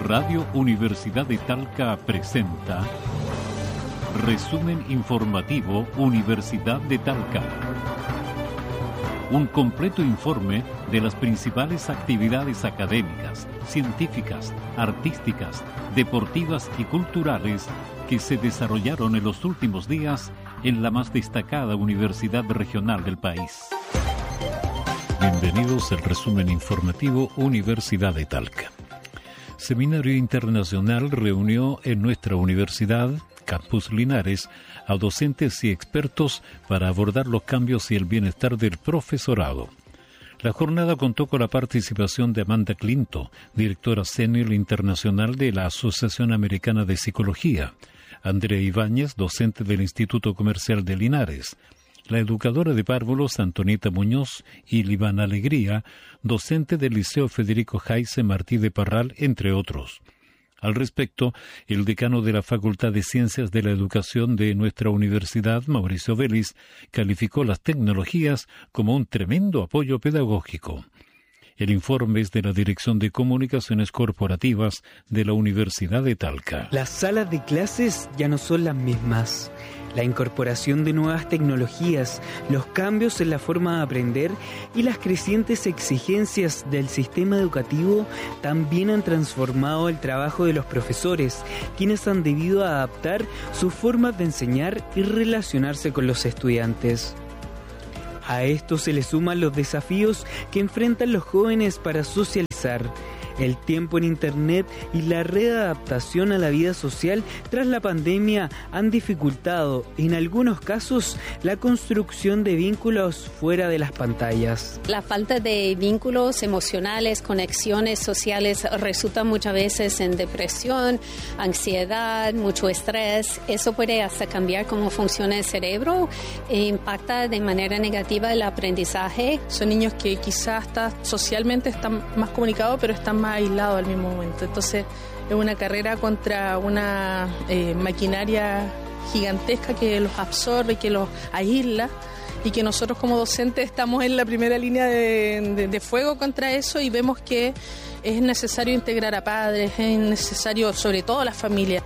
Radio Universidad de Talca presenta Resumen Informativo Universidad de Talca. Un completo informe de las principales actividades académicas, científicas, artísticas, deportivas y culturales que se desarrollaron en los últimos días en la más destacada universidad regional del país. Bienvenidos al resumen informativo Universidad de Talca. Seminario Internacional reunió en nuestra universidad, Campus Linares, a docentes y expertos para abordar los cambios y el bienestar del profesorado. La jornada contó con la participación de Amanda Clinton, directora senior internacional de la Asociación Americana de Psicología, Andrea Ibáñez, docente del Instituto Comercial de Linares, la educadora de párvulos Antonieta Muñoz y Livana Alegría, docente del Liceo Federico Jaise Martí de Parral, entre otros. Al respecto, el decano de la Facultad de Ciencias de la Educación de nuestra universidad, Mauricio Vélez, calificó las tecnologías como un tremendo apoyo pedagógico. El informe es de la Dirección de Comunicaciones Corporativas de la Universidad de Talca. Las salas de clases ya no son las mismas. La incorporación de nuevas tecnologías, los cambios en la forma de aprender y las crecientes exigencias del sistema educativo también han transformado el trabajo de los profesores, quienes han debido adaptar sus formas de enseñar y relacionarse con los estudiantes. A esto se le suman los desafíos que enfrentan los jóvenes para socializar, el tiempo en Internet y la readaptación a la vida social tras la pandemia han dificultado, en algunos casos, la construcción de vínculos fuera de las pantallas. La falta de vínculos emocionales, conexiones sociales resulta muchas veces en depresión, ansiedad, mucho estrés. Eso puede hasta cambiar cómo funciona el cerebro e impacta de manera negativa el aprendizaje. Son niños que quizás socialmente están más comunicados, pero están más aislado al mismo momento. Entonces es una carrera contra una maquinaria gigantesca que los absorbe, que los aísla, y que nosotros como docentes estamos en la primera línea de fuego contra eso, y vemos que es necesario integrar a padres, es necesario sobre todo a las familias.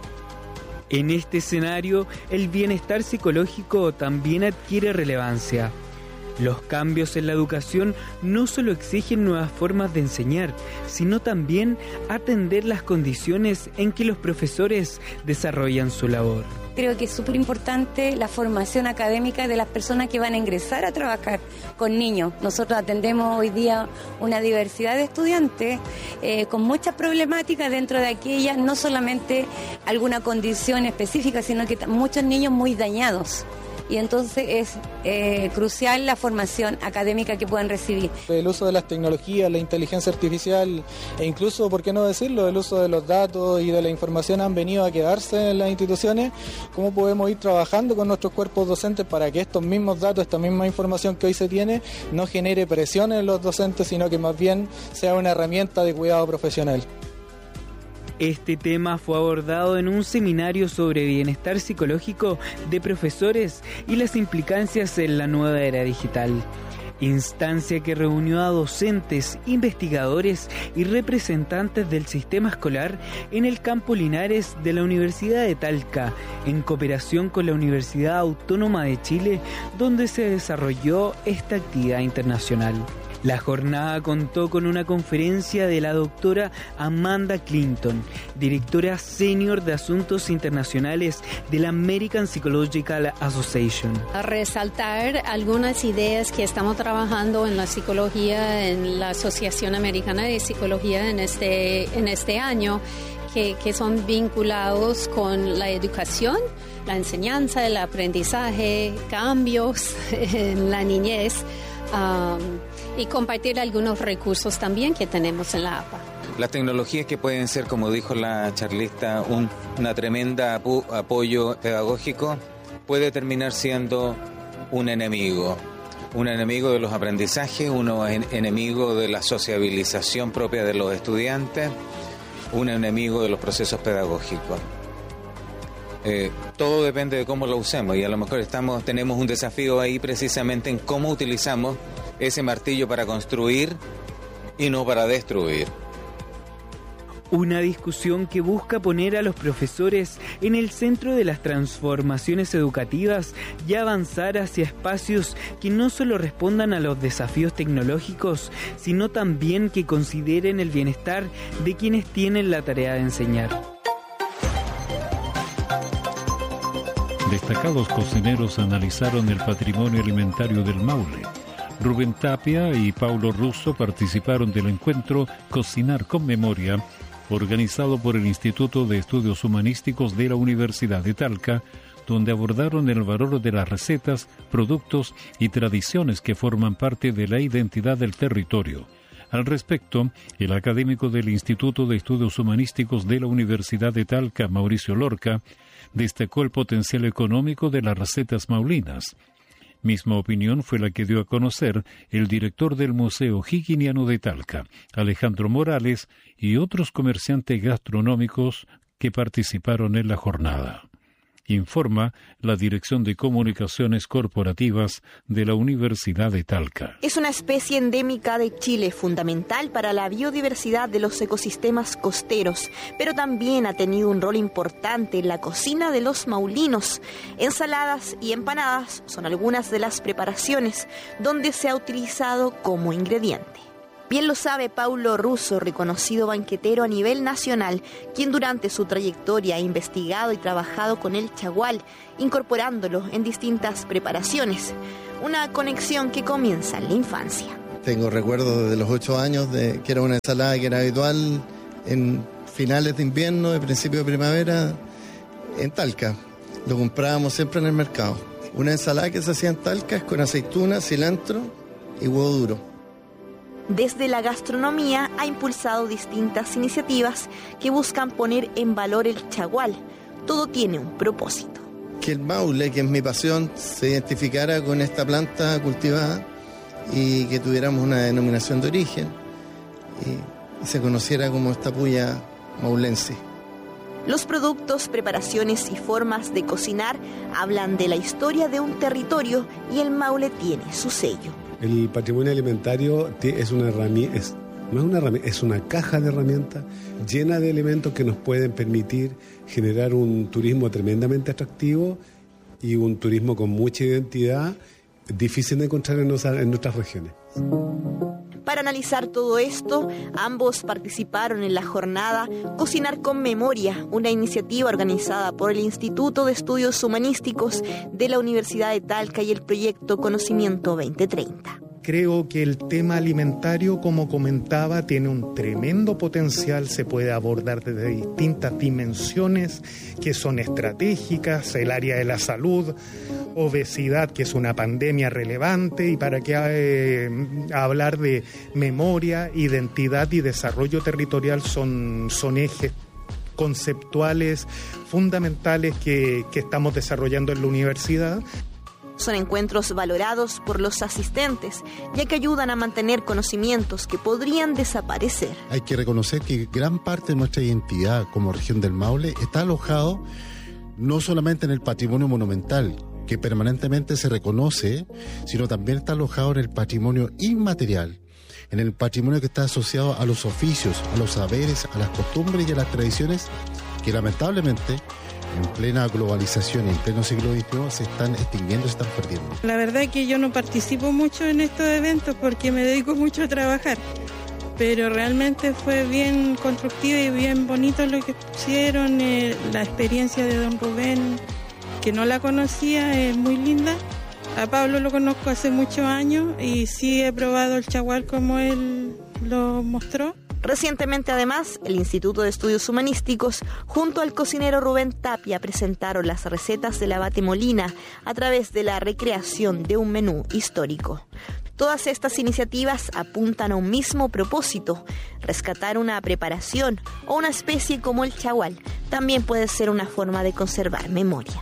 En este escenario, el bienestar psicológico también adquiere relevancia. Los cambios en la educación no solo exigen nuevas formas de enseñar, sino también atender las condiciones en que los profesores desarrollan su labor. Creo que es súper importante la formación académica de las personas que van a ingresar a trabajar con niños. Nosotros atendemos hoy día una diversidad de estudiantes con muchas problemáticas, dentro de aquellas no solamente alguna condición específica, sino que muchos niños muy dañados. Y entonces es crucial la formación académica que puedan recibir. El uso de las tecnologías, la inteligencia artificial e incluso, ¿por qué no decirlo?, el uso de los datos y de la información han venido a quedarse en las instituciones. ¿Cómo podemos ir trabajando con nuestros cuerpos docentes para que estos mismos datos, esta misma información que hoy se tiene, no genere presión en los docentes, sino que más bien sea una herramienta de cuidado profesional? Este tema fue abordado en un seminario sobre bienestar psicológico de profesores y las implicancias en la nueva era digital. Instancia que reunió a docentes, investigadores y representantes del sistema escolar en el Campo Linares de la Universidad de Talca, en cooperación con la Universidad Autónoma de Chile, donde se desarrolló esta actividad internacional. La jornada contó con una conferencia de la doctora Amanda Clinton, directora senior de Asuntos Internacionales de la American Psychological Association. A resaltar algunas ideas que estamos trabajando en la psicología, en la Asociación Americana de Psicología en este año, que son vinculados con la educación, la enseñanza, el aprendizaje, cambios en la niñez, y compartir algunos recursos también que tenemos en la APA. Las tecnologías que pueden ser, como dijo la charlista, una tremenda apoyo pedagógico, puede terminar siendo un enemigo de los aprendizajes, un enemigo de la sociabilización propia de los estudiantes, un enemigo de los procesos pedagógicos. Todo depende de cómo lo usemos, y a lo mejor tenemos un desafío ahí precisamente en cómo utilizamos ese martillo para construir y no para destruir. Una discusión que busca poner a los profesores en el centro de las transformaciones educativas y avanzar hacia espacios que no solo respondan a los desafíos tecnológicos, sino también que consideren el bienestar de quienes tienen la tarea de enseñar. Destacados cocineros analizaron el patrimonio alimentario del Maule. Rubén Tapia y Paulo Russo participaron del encuentro Cocinar con Memoria, organizado por el Instituto de Estudios Humanísticos de la Universidad de Talca, donde abordaron el valor de las recetas, productos y tradiciones que forman parte de la identidad del territorio. Al respecto, el académico del Instituto de Estudios Humanísticos de la Universidad de Talca, Mauricio Lorca, destacó el potencial económico de las recetas maulinas. Misma opinión fue la que dio a conocer el director del Museo Higginiano de Talca, Alejandro Morales, y otros comerciantes gastronómicos que participaron en la jornada. Informa la Dirección de Comunicaciones Corporativas de la Universidad de Talca. Es una especie endémica de Chile, fundamental para la biodiversidad de los ecosistemas costeros, pero también ha tenido un rol importante en la cocina de los maulinos. Ensaladas y empanadas son algunas de las preparaciones donde se ha utilizado como ingrediente. Bien lo sabe Paulo Russo, reconocido banquetero a nivel nacional, quien durante su trayectoria ha investigado y trabajado con el chagual, incorporándolo en distintas preparaciones. Una conexión que comienza en la infancia. Tengo recuerdos desde los 8 años de que era una ensalada que era habitual en finales de invierno, de principio de primavera, en Talca. Lo comprábamos siempre en el mercado. Una ensalada que se hacía en Talca es con aceituna, cilantro y huevo duro. Desde la gastronomía ha impulsado distintas iniciativas que buscan poner en valor el chagual. Todo tiene un propósito. Que el Maule, que es mi pasión, se identificara con esta planta cultivada y que tuviéramos una denominación de origen y se conociera como esta puya maulense. Los productos, preparaciones y formas de cocinar hablan de la historia de un territorio y el Maule tiene su sello. El patrimonio alimentario es una herramienta, es una caja de herramientas llena de elementos que nos pueden permitir generar un turismo tremendamente atractivo y un turismo con mucha identidad, difícil de encontrar en nuestras regiones. Para analizar todo esto, ambos participaron en la jornada Cocinar con Memoria, una iniciativa organizada por el Instituto de Estudios Humanísticos de la Universidad de Talca y el proyecto Conocimiento 2030. Creo que el tema alimentario, como comentaba, tiene un tremendo potencial, se puede abordar desde distintas dimensiones que son estratégicas, el área de la salud, obesidad, que es una pandemia relevante, y para qué hablar de memoria, identidad y desarrollo territorial son ejes conceptuales fundamentales que estamos desarrollando en la universidad. Son encuentros valorados por los asistentes, ya que ayudan a mantener conocimientos que podrían desaparecer. Hay que reconocer que gran parte de nuestra identidad como región del Maule está alojado no solamente en el patrimonio monumental, que permanentemente se reconoce, sino también está alojado en el patrimonio inmaterial, en el patrimonio que está asociado a los oficios, a los saberes, a las costumbres y a las tradiciones que lamentablemente en plena globalización y en pleno siglo XXI se están extinguiendo, se están perdiendo. La verdad es que yo no participo mucho en estos eventos porque me dedico mucho a trabajar, pero realmente fue bien constructivo y bien bonito lo que pusieron, la experiencia de don Rubén, que no la conocía, es muy linda. A Pablo lo conozco hace muchos años y sí he probado el chagual como él lo mostró. Recientemente, además, el Instituto de Estudios Humanísticos, junto al cocinero Rubén Tapia, presentaron las recetas de la batemolina a través de la recreación de un menú histórico. Todas estas iniciativas apuntan a un mismo propósito: rescatar una preparación o una especie como el chagual. También puede ser una forma de conservar memoria.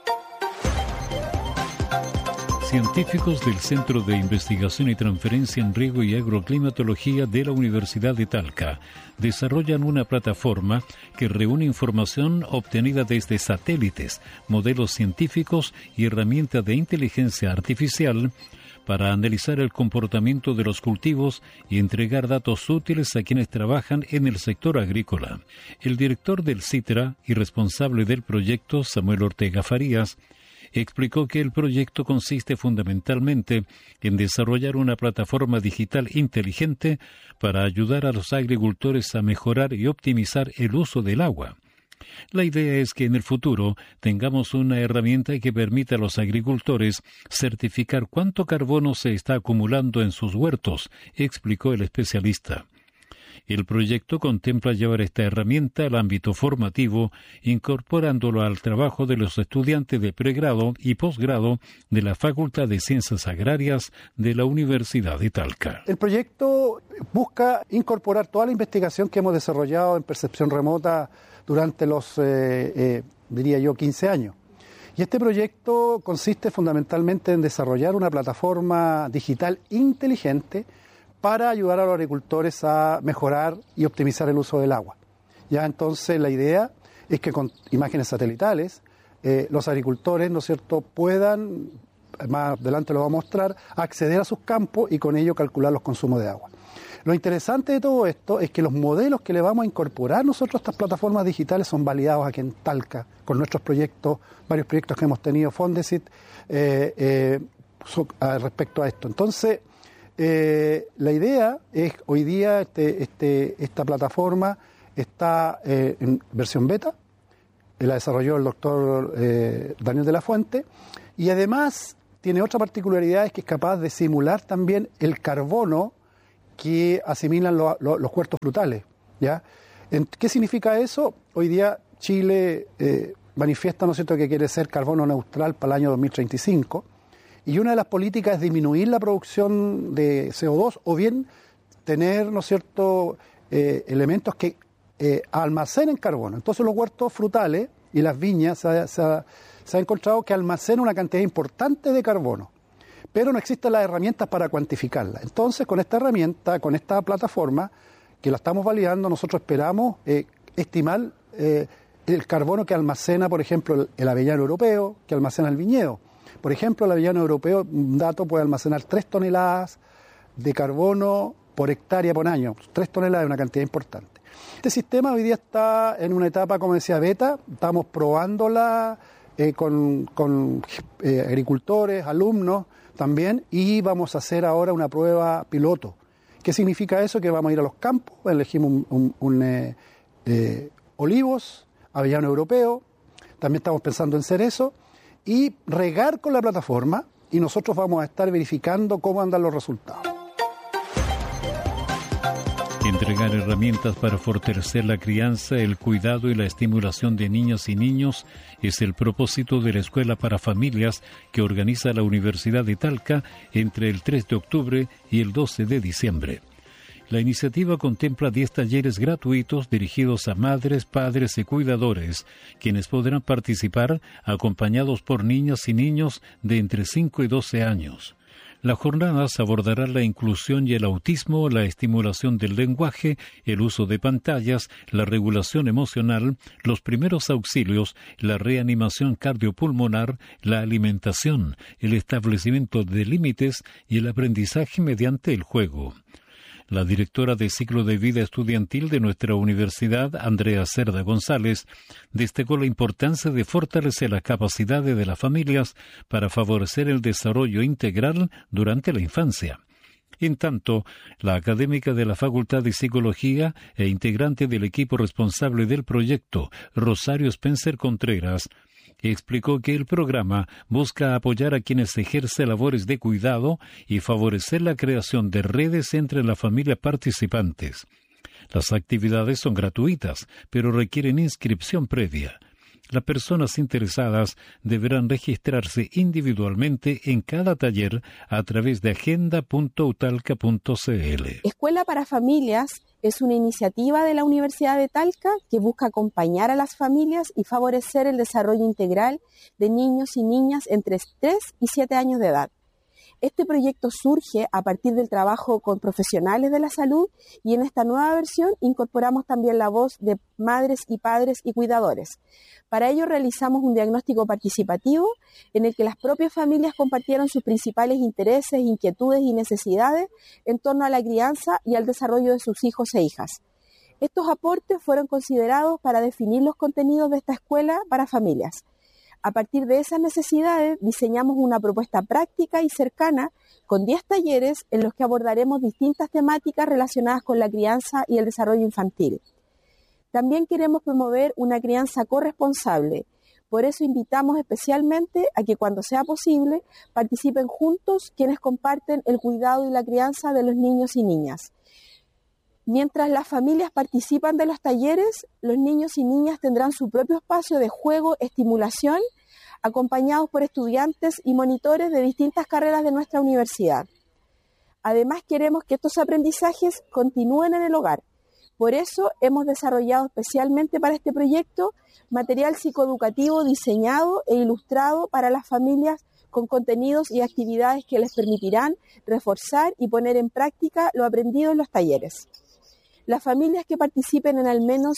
Científicos del Centro de Investigación y Transferencia en Riego y Agroclimatología de la Universidad de Talca desarrollan una plataforma que reúne información obtenida desde satélites, modelos científicos y herramientas de inteligencia artificial para analizar el comportamiento de los cultivos y entregar datos útiles a quienes trabajan en el sector agrícola. El director del CITRA y responsable del proyecto, Samuel Ortega Farías, explicó que el proyecto consiste fundamentalmente en desarrollar una plataforma digital inteligente para ayudar a los agricultores a mejorar y optimizar el uso del agua. La idea es que en el futuro tengamos una herramienta que permita a los agricultores certificar cuánto carbono se está acumulando en sus huertos, explicó el especialista. El proyecto contempla llevar esta herramienta al ámbito formativo, incorporándolo al trabajo de los estudiantes de pregrado y posgrado de la Facultad de Ciencias Agrarias de la Universidad de Talca. El proyecto busca incorporar toda la investigación que hemos desarrollado en percepción remota durante los, diría yo, 15 años. Y este proyecto consiste fundamentalmente en desarrollar una plataforma digital inteligente para ayudar a los agricultores a mejorar y optimizar el uso del agua. Ya entonces la idea es que con imágenes satelitales los agricultores, ¿no es cierto?, puedan, más adelante lo va a mostrar, acceder a sus campos y con ello calcular los consumos de agua. Lo interesante de todo esto es que los modelos que le vamos a incorporar nosotros a estas plataformas digitales son validados aquí en Talca, con nuestros proyectos, varios proyectos que hemos tenido, Fondesit, respecto a esto. Entonces, la idea es, hoy día esta plataforma está en versión beta, la desarrolló el doctor Daniel de la Fuente, y además tiene otra particularidad, es que es capaz de simular también el carbono que asimilan los huertos frutales, ¿ya? ¿Qué significa eso? Hoy día Chile manifiesta, ¿no es cierto?, que quiere ser carbono neutral para el año 2035, y una de las políticas es disminuir la producción de CO2 o bien tener, ¿no es cierto?, elementos que almacenen carbono. Entonces los huertos frutales y las viñas se ha encontrado que almacenan una cantidad importante de carbono, pero no existen las herramientas para cuantificarla. Entonces, con esta herramienta, con esta plataforma, que la estamos validando, nosotros esperamos estimar el carbono que almacena, por ejemplo, el avellano europeo, que almacena el viñedo. Por ejemplo, el avellano europeo, un dato, puede almacenar 3 toneladas de carbono por hectárea por año. 3 toneladas es una cantidad importante. Este sistema hoy día está en una etapa, como decía, beta. Estamos probándola con agricultores, alumnos también, y vamos a hacer ahora una prueba piloto. ¿Qué significa eso? Que vamos a ir a los campos, elegimos olivos, avellano europeo, también estamos pensando en cerezo, y regar con la plataforma, y nosotros vamos a estar verificando cómo andan los resultados. Entregar herramientas para fortalecer la crianza, el cuidado y la estimulación de niñas y niños es el propósito de la Escuela para Familias que organiza la Universidad de Talca entre el 3 de octubre y el 12 de diciembre. La iniciativa contempla 10 talleres gratuitos dirigidos a madres, padres y cuidadores, quienes podrán participar acompañados por niñas y niños de entre 5 y 12 años. Las jornadas abordarán la inclusión y el autismo, la estimulación del lenguaje, el uso de pantallas, la regulación emocional, los primeros auxilios, la reanimación cardiopulmonar, la alimentación, el establecimiento de límites y el aprendizaje mediante el juego. La directora de Ciclo de Vida Estudiantil de nuestra universidad, Andrea Cerda González, destacó la importancia de fortalecer las capacidades de las familias para favorecer el desarrollo integral durante la infancia. En tanto, la académica de la Facultad de Psicología e integrante del equipo responsable del proyecto, Rosario Spencer Contreras, explicó que el programa busca apoyar a quienes ejercen labores de cuidado y favorecer la creación de redes entre las familias participantes. Las actividades son gratuitas, pero requieren inscripción previa. Las personas interesadas deberán registrarse individualmente en cada taller a través de agenda.utalca.cl. Escuela para Familias es una iniciativa de la Universidad de Talca que busca acompañar a las familias y favorecer el desarrollo integral de niños y niñas entre 3 y 7 años de edad. Este proyecto surge a partir del trabajo con profesionales de la salud y en esta nueva versión incorporamos también la voz de madres y padres y cuidadores. Para ello realizamos un diagnóstico participativo en el que las propias familias compartieron sus principales intereses, inquietudes y necesidades en torno a la crianza y al desarrollo de sus hijos e hijas. Estos aportes fueron considerados para definir los contenidos de esta escuela para familias. A partir de esas necesidades, diseñamos una propuesta práctica y cercana con 10 talleres en los que abordaremos distintas temáticas relacionadas con la crianza y el desarrollo infantil. También queremos promover una crianza corresponsable. Por eso invitamos especialmente a que cuando sea posible participen juntos quienes comparten el cuidado y la crianza de los niños y niñas. Mientras las familias participan de los talleres, los niños y niñas tendrán su propio espacio de juego, estimulación, acompañados por estudiantes y monitores de distintas carreras de nuestra universidad. Además, queremos que estos aprendizajes continúen en el hogar. Por eso hemos desarrollado especialmente para este proyecto material psicoeducativo diseñado e ilustrado para las familias con contenidos y actividades que les permitirán reforzar y poner en práctica lo aprendido en los talleres. Las familias que participen en al menos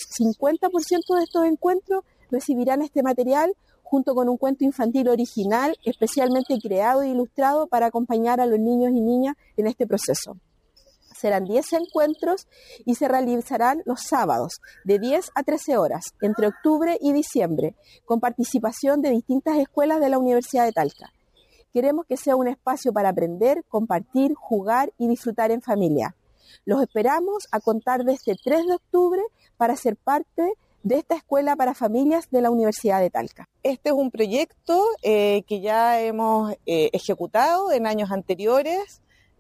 50% de estos encuentros recibirán este material junto con un cuento infantil original, especialmente creado e ilustrado para acompañar a los niños y niñas en este proceso. Serán 10 encuentros y se realizarán los sábados de 10 a 13 horas, entre octubre y diciembre, con participación de distintas escuelas de la Universidad de Talca. Queremos que sea un espacio para aprender, compartir, jugar y disfrutar en familia. Los esperamos a contar de este 3 de octubre para ser parte de esta escuela para familias de la Universidad de Talca. Este es un proyecto que ya hemos ejecutado en años anteriores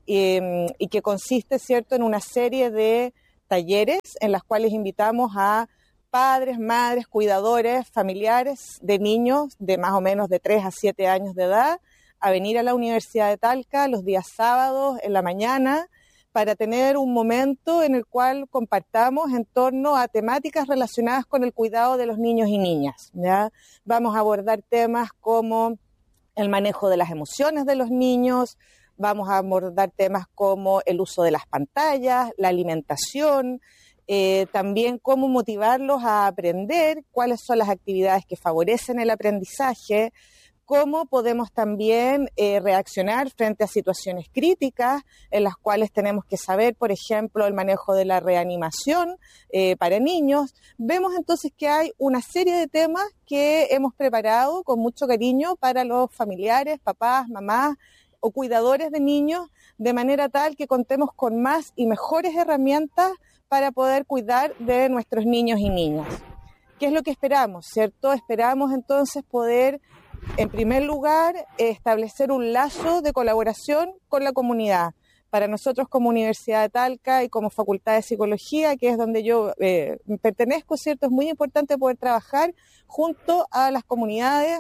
y que consiste, ¿cierto?, en una serie de talleres en las cuales invitamos a padres, madres, cuidadores, familiares de niños de más o menos de 3 a 7 años de edad a venir a la Universidad de Talca los días sábados en la mañana para tener un momento en el cual compartamos en torno a temáticas relacionadas con el cuidado de los niños y niñas, ¿ya? Vamos a abordar temas como el manejo de las emociones de los niños, vamos a abordar temas como el uso de las pantallas, la alimentación, también cómo motivarlos a aprender, cuáles son las actividades que favorecen el aprendizaje, cómo podemos también reaccionar frente a situaciones críticas en las cuales tenemos que saber, por ejemplo, el manejo de la reanimación para niños. Vemos entonces que hay una serie de temas que hemos preparado con mucho cariño para los familiares, papás, mamás o cuidadores de niños, de manera tal que contemos con más y mejores herramientas para poder cuidar de nuestros niños y niñas. ¿Qué es lo que esperamos, cierto? Esperamos entonces poder, en primer lugar, establecer un lazo de colaboración con la comunidad. Para nosotros como Universidad de Talca y como Facultad de Psicología, que es donde yo pertenezco, ¿cierto? Es muy importante poder trabajar junto a las comunidades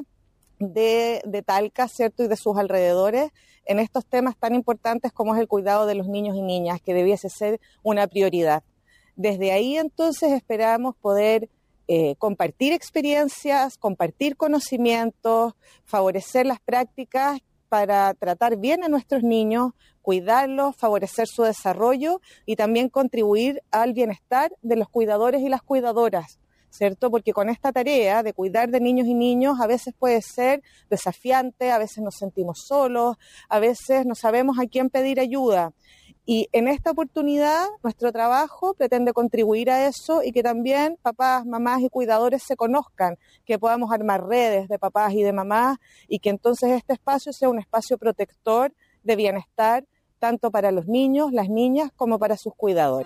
de Talca, ¿cierto? Y de sus alrededores en estos temas tan importantes como es el cuidado de los niños y niñas, que debiese ser una prioridad. Desde ahí entonces esperamos poder compartir experiencias, compartir conocimientos, favorecer las prácticas para tratar bien a nuestros niños, cuidarlos, favorecer su desarrollo y también contribuir al bienestar de los cuidadores y las cuidadoras, ¿cierto? Porque con esta tarea de cuidar de niños y niños a veces puede ser desafiante, a veces nos sentimos solos, a veces no sabemos a quién pedir ayuda. Y en esta oportunidad nuestro trabajo pretende contribuir a eso y que también papás, mamás y cuidadores se conozcan, que podamos armar redes de papás y de mamás y que entonces este espacio sea un espacio protector de bienestar tanto para los niños, las niñas como para sus cuidadores.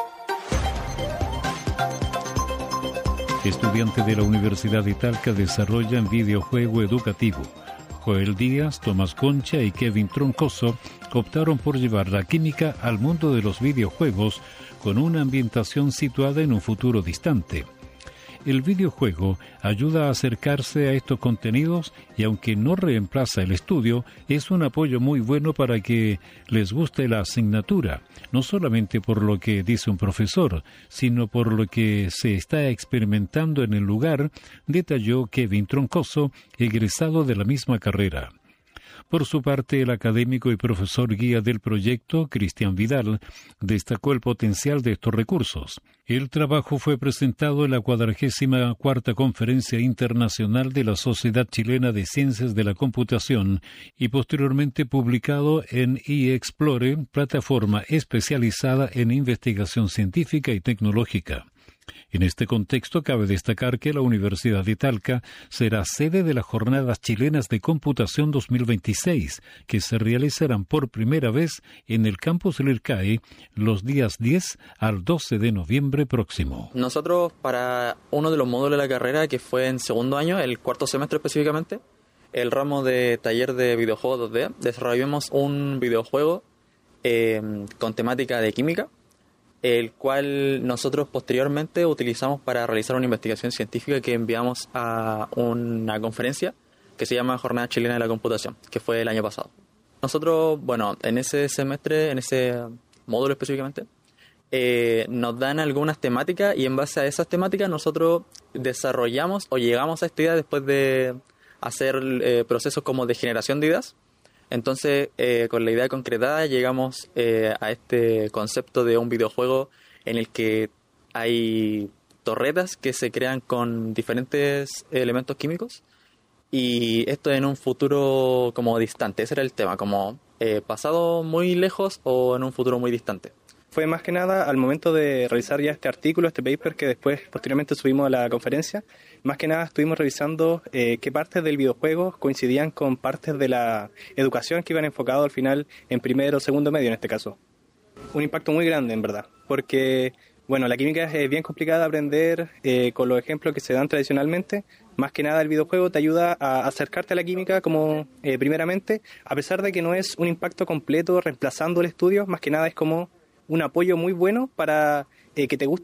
Estudiantes de la Universidad de Talca desarrollan videojuego educativo. Joel Díaz, Tomás Concha y Kevin Troncoso optaron por llevar la química al mundo de los videojuegos con una ambientación situada en un futuro distante. El videojuego ayuda a acercarse a estos contenidos y aunque no reemplaza el estudio, es un apoyo muy bueno para que les guste la asignatura, no solamente por lo que dice un profesor, sino por lo que se está experimentando en el lugar, detalló Kevin Troncoso, egresado de la misma carrera. Por su parte, el académico y profesor guía del proyecto, Cristian Vidal, destacó el potencial de estos recursos. El trabajo fue presentado en la 44ª Conferencia Internacional de la Sociedad Chilena de Ciencias de la Computación y posteriormente publicado en eExplore, plataforma especializada en investigación científica y tecnológica. En este contexto, cabe destacar que la Universidad de Talca será sede de las Jornadas Chilenas de Computación 2026, que se realizarán por primera vez en el campus Lircay los días 10 al 12 de noviembre próximo. Nosotros, para uno de los módulos de la carrera, que fue en segundo año, el cuarto semestre específicamente, el ramo de taller de videojuegos 2D, desarrollamos un videojuego con temática de química, el cual nosotros posteriormente utilizamos para realizar una investigación científica que enviamos a una conferencia que se llama Jornada Chilena de la Computación, que fue el año pasado. Nosotros, en ese semestre, en ese módulo específicamente, nos dan algunas temáticas y en base a esas temáticas nosotros desarrollamos o llegamos a esta idea después de hacer procesos como de generación de ideas. Entonces, con la idea concretada llegamos a este concepto de un videojuego en el que hay torretas que se crean con diferentes elementos químicos y esto en un futuro como distante. Ese era el tema, como pasado muy lejos o en un futuro muy distante. Fue más que nada al momento de realizar ya este artículo, este paper que después posteriormente subimos a la conferencia. Más que nada estuvimos revisando qué partes del videojuego coincidían con partes de la educación que iban enfocados al final en primero o segundo medio en este caso. Un impacto muy grande en verdad, porque la química es bien complicada de aprender con los ejemplos que se dan tradicionalmente. Más que nada el videojuego te ayuda a acercarte a la química como primeramente, a pesar de que no es un impacto completo reemplazando el estudio, más que nada es como un apoyo muy bueno para que te guste